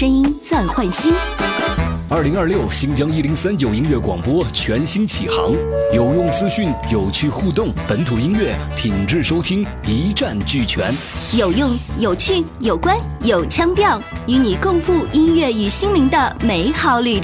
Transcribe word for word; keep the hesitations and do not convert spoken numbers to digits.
声音暂换新。 二零二六新疆一零三九音乐广播全新启航，有用资讯，有趣互动，本土音乐品质收听一站俱全， 有用、有趣、有关、有腔调，与你共赴音乐与心灵的美好旅程。